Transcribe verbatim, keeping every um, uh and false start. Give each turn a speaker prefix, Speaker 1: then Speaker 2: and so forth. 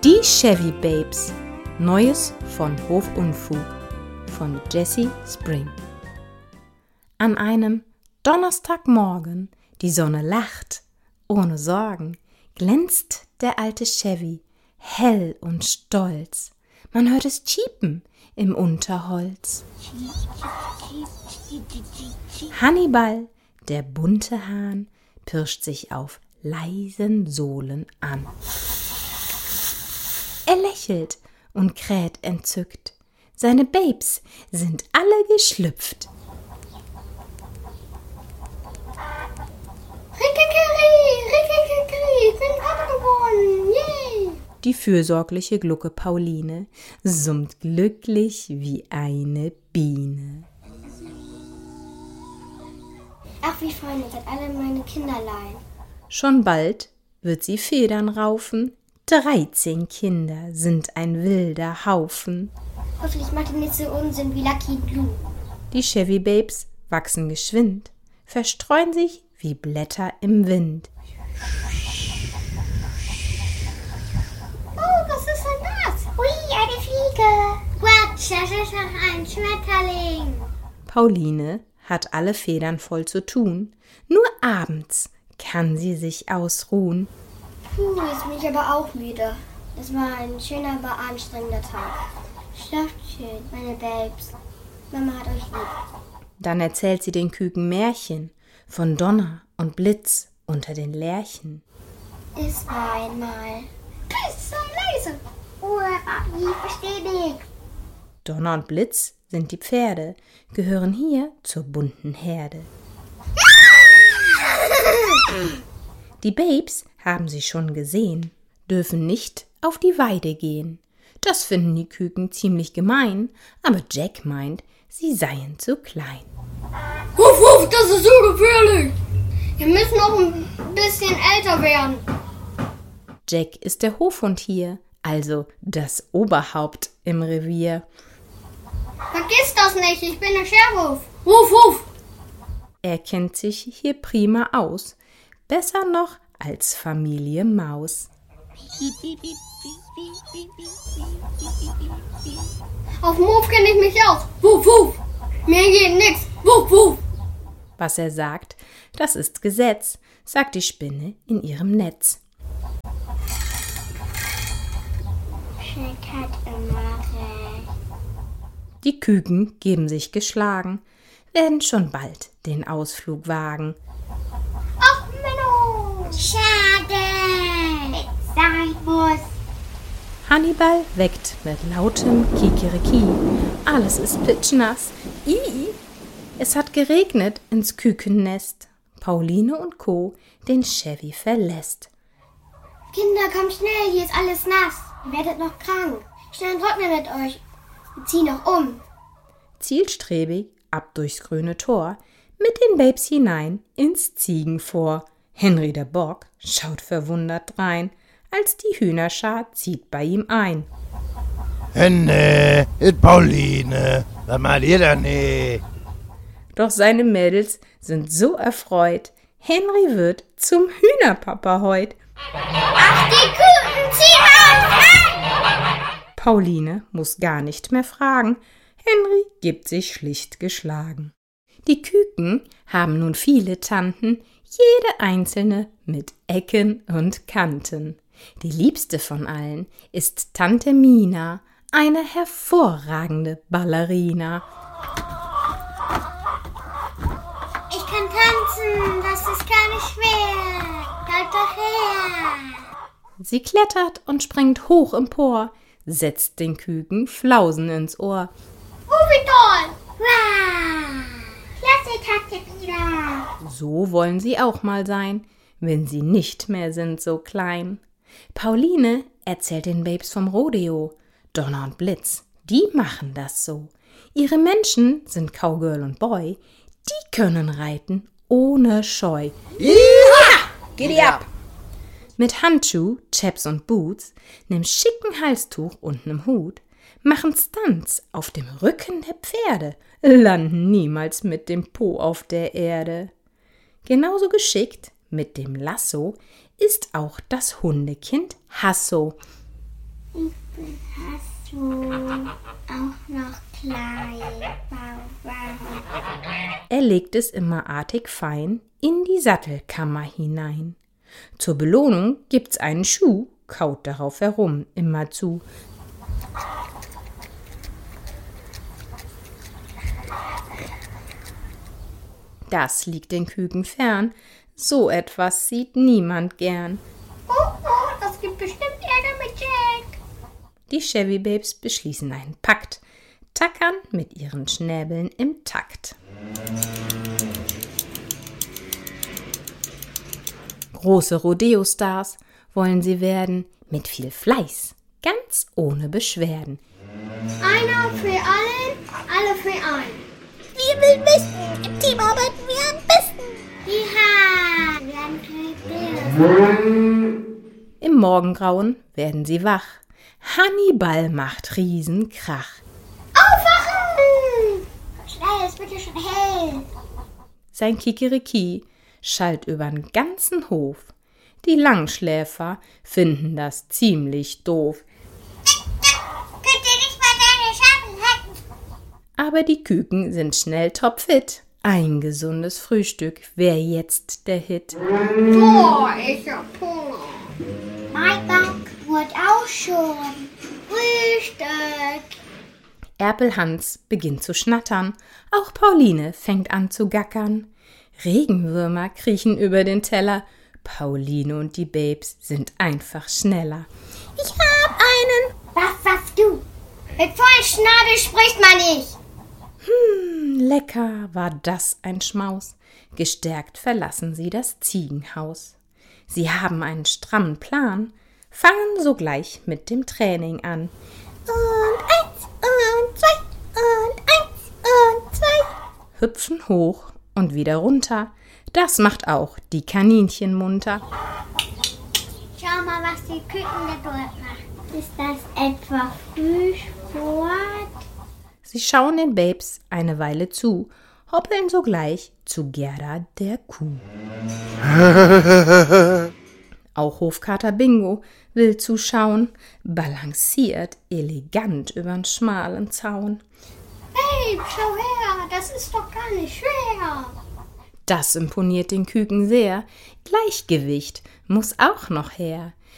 Speaker 1: Die Chevy Babes. Neues von Hofunfug von Jessie Spring. An einem Donnerstagmorgen, die Sonne lacht, ohne Sorgen, glänzt der alte Chevy, hell und stolz. Man hört es chiepen im Unterholz. Hannibal, der bunte Hahn, pirscht sich auf leisen Sohlen an. Er lächelt und kräht entzückt. Seine Babes sind alle geschlüpft.
Speaker 2: Rikikiri, rikikiri, bin Papa geworden, yay!
Speaker 1: Die fürsorgliche Glucke Pauline summt glücklich wie eine Biene.
Speaker 2: Ach, wie fein, ihr seid alle meine Kinderlein.
Speaker 1: Schon bald wird sie Federn raufen. Dreizehn Kinder sind ein wilder Haufen.
Speaker 2: Hoffentlich macht ihr nicht so Unsinn wie Lucky Blue.
Speaker 1: Die Chevy Babes wachsen geschwind, verstreuen sich wie Blätter im Wind.
Speaker 2: Oh, was ist denn das? Ui, eine Fliege. Quatsch, das ist doch ein Schmetterling.
Speaker 1: Pauline hat alle Federn voll zu tun. Nur abends kann sie sich ausruhen.
Speaker 2: Puh, jetzt bin ich aber auch müde. Das war ein schöner, aber anstrengender Tag. Schlaft schön, meine Babes. Mama hat euch lieb.
Speaker 1: Dann erzählt sie den Küken Märchen von Donner und Blitz unter den Lärchen.
Speaker 2: Es war einmal... Psst, sei leise. Ruhe, Papi, ich verstehe nicht.
Speaker 1: Donner und Blitz sind die Pferde, gehören hier zur bunten Herde. Die Babes haben sie schon gesehen, dürfen nicht auf die Weide gehen. Das finden die Küken ziemlich gemein, aber Jack meint, sie seien zu klein.
Speaker 2: Wuff, wuff, das ist so gefährlich. Wir müssen noch ein bisschen älter werden.
Speaker 1: Jack ist der Hofhund hier, also das Oberhaupt im Revier.
Speaker 2: Vergiss das nicht, ich bin der Sheriff. Wuff, wuff.
Speaker 1: Er kennt sich hier prima aus, besser noch als Familie Maus.
Speaker 2: Auf Move kenne ich mich aus. Wuff, wuff. Mir geht nix. Wuff, wuff.
Speaker 1: Was er sagt, das ist Gesetz, sagt die Spinne in ihrem Netz.
Speaker 2: Jack hat immer recht.
Speaker 1: Die Küken geben sich geschlagen, werden schon bald den Ausflug wagen.
Speaker 2: Ach, Menno. Schade. Sein muss.
Speaker 1: Hannibal weckt mit lautem Kikeriki. Alles ist pitschnass. Ii. Es hat geregnet ins Kükennest. Pauline und Co. den Chevy verlässt.
Speaker 2: Kinder, kommt schnell, hier ist alles nass. Ihr werdet noch krank. Schnell trocknet euch. Wir ziehen noch um.
Speaker 1: Zielstrebig ab durchs grüne Tor, mit den Babes hinein ins Ziegenfor. Henry der Bock schaut verwundert drein, als die Hühnerschar zieht bei ihm ein.
Speaker 3: Henne, ist Pauline, was macht ihr da nicht?
Speaker 1: Doch seine Mädels sind so erfreut, Henry wird zum Hühnerpapa heut.
Speaker 2: Ach, die Küken ziehen uns an!
Speaker 1: Pauline muss gar nicht mehr fragen, Henry gibt sich schlicht geschlagen. Die Küken haben nun viele Tanten, jede einzelne mit Ecken und Kanten. Die liebste von allen ist Tante Mina, eine hervorragende Ballerina.
Speaker 2: Ich kann tanzen, das ist gar nicht schwer. Halt doch her.
Speaker 1: Sie klettert und springt hoch empor, setzt den Küken Flausen ins Ohr.
Speaker 2: Oh, wie toll! Wow! Klasse, Tante Mina!
Speaker 1: So wollen sie auch mal sein, wenn sie nicht mehr sind so klein. Pauline erzählt den Babes vom Rodeo. Donner und Blitz, die machen das so. Ihre Menschen sind Cowgirl und Boy, die können reiten ohne Scheu.
Speaker 3: Iha! Giddy ab!
Speaker 1: Mit Handschuh, Chaps und Boots, nem schicken Halstuch und nem Hut, machen Stunts auf dem Rücken der Pferde, landen niemals mit dem Po auf der Erde. Genauso geschickt mit dem Lasso ist auch das Hundekind Hasso.
Speaker 2: Ich bin Hasso, auch noch klein. Wow, wow.
Speaker 1: Er legt es immer artig fein in die Sattelkammer hinein. Zur Belohnung gibt's einen Schuh, kaut darauf herum, immerzu. Das liegt den Küken fern, so etwas sieht niemand gern.
Speaker 2: Oh, oh, das gibt bestimmt Ärger mit Jack.
Speaker 1: Die Chevy Babes beschließen einen Pakt, tackern mit ihren Schnäbeln im Takt. Große Rodeo-Stars wollen sie werden, mit viel Fleiß, ganz ohne Beschwerden.
Speaker 2: Einer für allen, alle für einen.
Speaker 4: Wir will wissen, im Team arbeiten wir am besten.
Speaker 2: Ja, wir haben
Speaker 1: Im Morgengrauen werden sie wach. Hannibal macht Riesenkrach.
Speaker 2: Aufwachen! Schnell, es wird ja schon hell.
Speaker 1: Sein Kikeriki schallt übern ganzen Hof. Die Langschläfer finden das ziemlich doof.
Speaker 2: Könnt ihr nicht mal deine Schatten halten?
Speaker 1: Aber die Küken sind schnell topfit. Ein gesundes Frühstück wär jetzt der Hit.
Speaker 2: Boah, ist ja Punger. Mein Bauch wird auch schon. Frühstück.
Speaker 1: Erpelhans beginnt zu schnattern. Auch Pauline fängt an zu gackern. Regenwürmer kriechen über den Teller. Pauline und die Babes sind einfach schneller.
Speaker 4: Ich hab einen.
Speaker 2: Was sagst du? Mit vollem Schnabel spricht man nicht.
Speaker 1: Hm, lecker war das ein Schmaus. Gestärkt verlassen sie das Ziegenhaus. Sie haben einen strammen Plan, fangen sogleich mit dem Training an.
Speaker 4: Und eins und zwei und eins und zwei.
Speaker 1: Hüpfen hoch und wieder runter. Das macht auch die Kaninchen munter.
Speaker 2: Schau mal, was die Küken da dort machen. Ist das etwa Frühsport?
Speaker 1: Sie schauen den Babes eine Weile zu, hoppeln sogleich zu Gerda der Kuh. Auch Hofkater Bingo will zuschauen, balanciert elegant übern schmalen Zaun.
Speaker 2: Hey, schau her, das ist doch gar nicht schwer.
Speaker 1: Das imponiert den Küken sehr. Gleichgewicht muss auch noch her.